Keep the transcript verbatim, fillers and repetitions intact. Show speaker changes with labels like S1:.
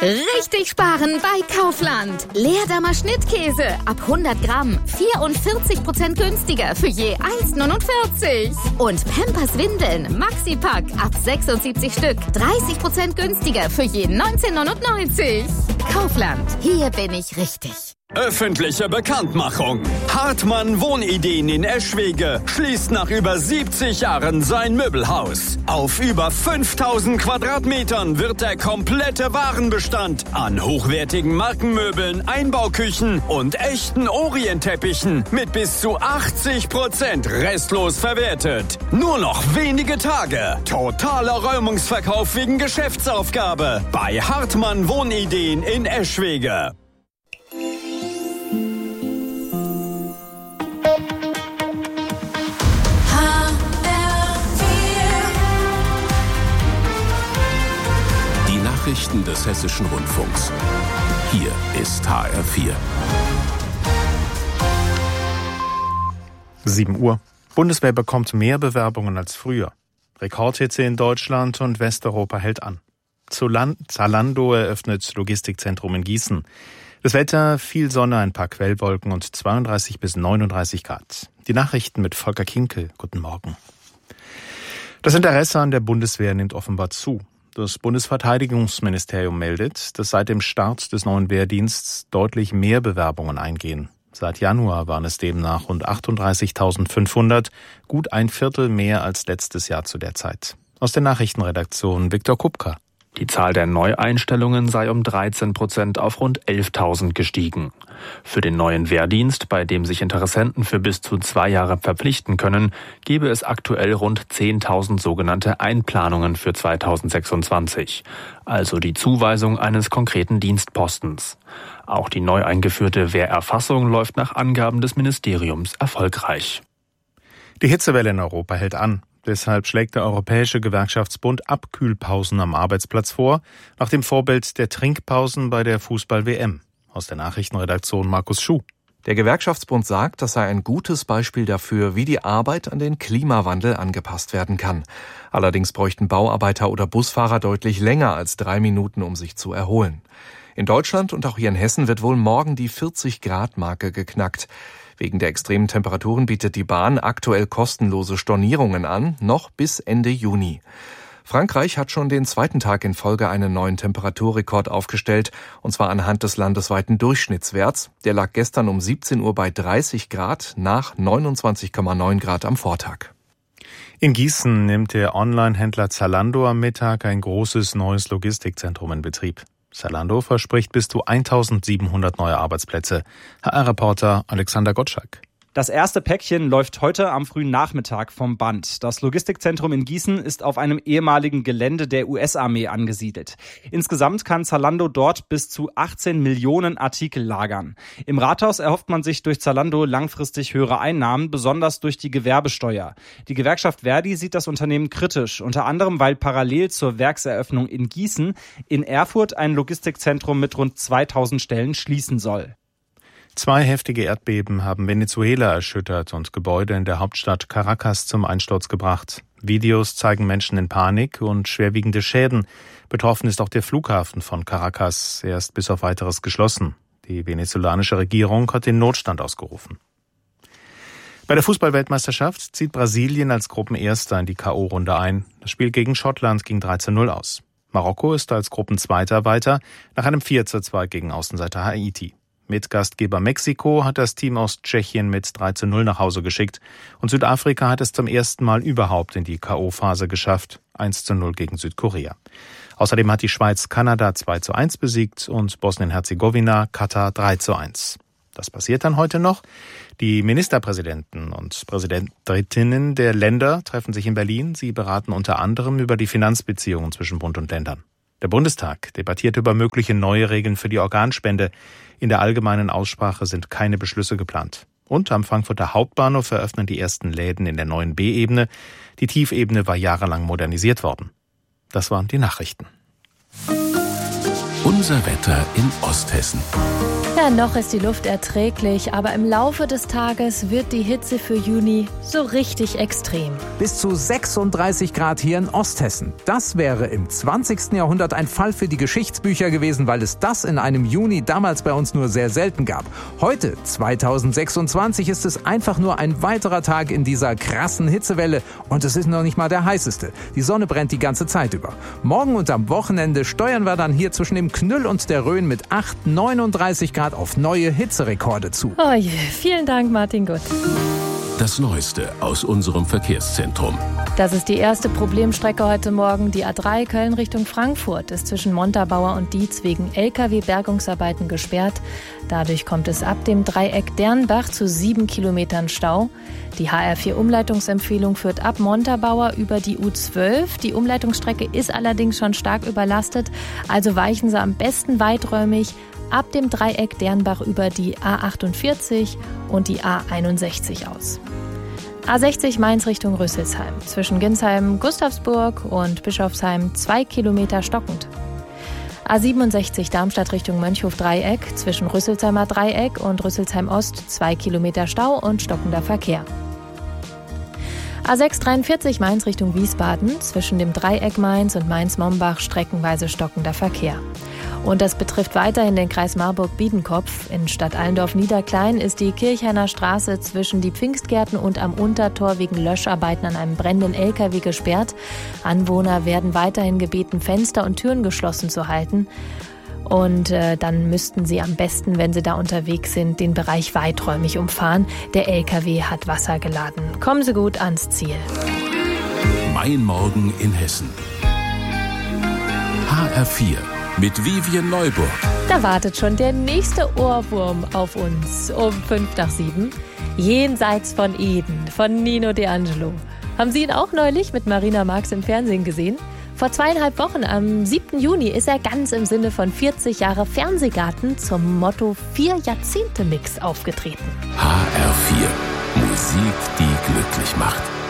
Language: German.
S1: Richtig sparen bei Kaufland. Leerdammer Schnittkäse ab hundert Gramm. vierundvierzig Prozent günstiger für je eins neunundvierzig. Und Pampers Windeln Maxi-Pack ab sechsundsiebzig Stück. dreißig Prozent günstiger für je neunzehn neunundneunzig. Kaufland. Hier bin ich richtig.
S2: Öffentliche Bekanntmachung. Hartmann Wohnideen in Eschwege schließt nach über siebzig Jahren sein Möbelhaus. Auf über fünftausend Quadratmetern wird der komplette Warenbestand an hochwertigen Markenmöbeln, Einbauküchen und echten Orientteppichen mit bis zu achtzig Prozent restlos verwertet. Nur noch wenige Tage. Totaler Räumungsverkauf wegen Geschäftsaufgabe bei Hartmann Wohnideen in Eschwege.
S3: Nachrichten des Hessischen Rundfunks. Hier ist H R vier.
S4: sieben Uhr. Bundeswehr bekommt mehr Bewerbungen als früher. Rekordhitze in Deutschland und Westeuropa hält an. Zalando eröffnet Logistikzentrum in Gießen. Das Wetter, viel Sonne, ein paar Quellwolken und zweiunddreißig bis neununddreißig Grad. Die Nachrichten mit Volker Kinkel. Guten Morgen. Das Interesse an der Bundeswehr nimmt offenbar zu. Das Bundesverteidigungsministerium meldet, dass seit dem Start des neuen Wehrdienstes deutlich mehr Bewerbungen eingehen. Seit Januar waren es demnach rund achtunddreißigtausendfünfhundert, gut ein Viertel mehr als letztes Jahr zu der Zeit. Aus der Nachrichtenredaktion Viktor Kupka.
S5: Die Zahl der Neueinstellungen sei um dreizehn Prozent auf rund elftausend gestiegen. Für den neuen Wehrdienst, bei dem sich Interessenten für bis zu zwei Jahre verpflichten können, gebe es aktuell rund zehntausend sogenannte Einplanungen für zweitausendsechsundzwanzig, also die Zuweisung eines konkreten Dienstpostens. Auch die neu eingeführte Wehrerfassung läuft nach Angaben des Ministeriums erfolgreich.
S4: Die Hitzewelle in Europa hält an. Deshalb schlägt der Europäische Gewerkschaftsbund Abkühlpausen am Arbeitsplatz vor, nach dem Vorbild der Trinkpausen bei der Fußball-W M. Aus der Nachrichtenredaktion Markus Schuh.
S6: Der Gewerkschaftsbund sagt, das sei ein gutes Beispiel dafür, wie die Arbeit an den Klimawandel angepasst werden kann. Allerdings bräuchten Bauarbeiter oder Busfahrer deutlich länger als drei Minuten, um sich zu erholen. In Deutschland und auch hier in Hessen wird wohl morgen die vierzig Grad Marke geknackt. Wegen der extremen Temperaturen bietet die Bahn aktuell kostenlose Stornierungen an, noch bis Ende Juni. Frankreich hat schon den zweiten Tag in Folge einen neuen Temperaturrekord aufgestellt, und zwar anhand des landesweiten Durchschnittswerts. Der lag gestern um siebzehn Uhr bei dreißig Grad, nach neunundzwanzig Komma neun Grad am Vortag.
S4: In Gießen nimmt der Online-Händler Zalando am Mittag ein großes neues Logistikzentrum in Betrieb. Zalando verspricht bis zu eintausendsiebenhundert neue Arbeitsplätze. H R-Reporter Alexander Gottschalk.
S7: Das erste Päckchen läuft heute am frühen Nachmittag vom Band. Das Logistikzentrum in Gießen ist auf einem ehemaligen Gelände der U S-Armee angesiedelt. Insgesamt kann Zalando dort bis zu achtzehn Millionen Artikel lagern. Im Rathaus erhofft man sich durch Zalando langfristig höhere Einnahmen, besonders durch die Gewerbesteuer. Die Gewerkschaft Verdi sieht das Unternehmen kritisch, unter anderem weil parallel zur Werkseröffnung in Gießen in Erfurt ein Logistikzentrum mit rund zweitausend Stellen schließen soll.
S4: Zwei heftige Erdbeben haben Venezuela erschüttert und Gebäude in der Hauptstadt Caracas zum Einsturz gebracht. Videos zeigen Menschen in Panik und schwerwiegende Schäden. Betroffen ist auch der Flughafen von Caracas. Er ist bis auf Weiteres geschlossen. Die venezolanische Regierung hat den Notstand ausgerufen. Bei der Fußball-Weltmeisterschaft zieht Brasilien als Gruppenerster in die K O-Runde ein. Das Spiel gegen Schottland ging drei zu null aus. Marokko ist als Gruppenzweiter weiter nach einem vier zu zwei gegen Außenseiter Haiti. Mit Gastgeber Mexiko hat das Team aus Tschechien mit drei zu null nach Hause geschickt und Südafrika hat es zum ersten Mal überhaupt in die K O-Phase geschafft, eins zu null gegen Südkorea. Außerdem hat die Schweiz Kanada zwei zu eins besiegt und Bosnien-Herzegowina Katar drei zu eins. Das passiert dann heute noch. Die Ministerpräsidenten und Präsidentinnen der Länder treffen sich in Berlin. Sie beraten unter anderem über die Finanzbeziehungen zwischen Bund und Ländern. Der Bundestag debattiert über mögliche neue Regeln für die Organspende. In der allgemeinen Aussprache sind keine Beschlüsse geplant. Und am Frankfurter Hauptbahnhof eröffnen die ersten Läden in der neuen B-Ebene. Die Tiefebene war jahrelang modernisiert worden. Das waren die Nachrichten.
S3: Unser Wetter in Osthessen.
S8: Ja, noch ist die Luft erträglich, aber im Laufe des Tages wird die Hitze für Juni so richtig extrem.
S9: Bis zu sechsunddreißig Grad hier in Osthessen. Das wäre im zwanzigsten Jahrhundert ein Fall für die Geschichtsbücher gewesen, weil es das in einem Juni damals bei uns nur sehr selten gab. Heute, zweitausendsechsundzwanzig, ist es einfach nur ein weiterer Tag in dieser krassen Hitzewelle und es ist noch nicht mal der heißeste. Die Sonne brennt die ganze Zeit über. Morgen und am Wochenende steuern wir dann hier zwischen dem Knüll und der Rhön mit acht, neununddreißig Grad auf neue Hitzerekorde zu.
S8: Oh je, vielen Dank, Martin Gutt.
S3: Das Neueste aus unserem Verkehrszentrum.
S8: Das ist die erste Problemstrecke heute Morgen. Die A drei Köln Richtung Frankfurt ist zwischen Montabaur und Dietz wegen L K W-Bergungsarbeiten gesperrt. Dadurch kommt es ab dem Dreieck Dernbach zu sieben Kilometern Stau. Die H R vier Umleitungsempfehlung führt ab Montabaur über die U zwölf. Die Umleitungsstrecke ist allerdings schon stark überlastet, also weichen Sie am besten weiträumig ab dem Dreieck Dernbach über die A achtundvierzig und die A einundsechzig aus. A sechzig Mainz Richtung Rüsselsheim. Zwischen Ginsheim, Gustavsburg und Bischofsheim zwei Kilometer stockend. A siebenundsechzig Darmstadt Richtung Mönchhof-Dreieck. Zwischen Rüsselsheimer Dreieck und Rüsselsheim Ost zwei Kilometer Stau und stockender Verkehr. A sechshundertdreiundvierzig Mainz Richtung Wiesbaden. Zwischen dem Dreieck Mainz und Mainz-Mombach streckenweise stockender Verkehr. Und das betrifft weiterhin den Kreis Marburg-Biedenkopf. In Stadt Allendorf-Niederklein ist die Kirchhainer Straße zwischen die Pfingstgärten und am Untertor wegen Löscharbeiten an einem brennenden L K W gesperrt. Anwohner werden weiterhin gebeten, Fenster und Türen geschlossen zu halten. Und äh, dann müssten sie am besten, wenn sie da unterwegs sind, den Bereich weiträumig umfahren. Der L K W hat Wasser geladen. Kommen Sie gut ans Ziel.
S3: Mein Morgen in Hessen. H R vier. Mit Vivian Neuburg.
S8: Da wartet schon der nächste Ohrwurm auf uns um fünf nach sieben. Jenseits von Eden von Nino D'Angelo. Haben Sie ihn auch neulich mit Marina Marx im Fernsehen gesehen? Vor zweieinhalb Wochen, am siebten Juni, ist er ganz im Sinne von vierzig Jahre Fernsehgarten zum Motto vier Jahrzehnte Mix aufgetreten.
S3: H R vier. Musik, die glücklich macht.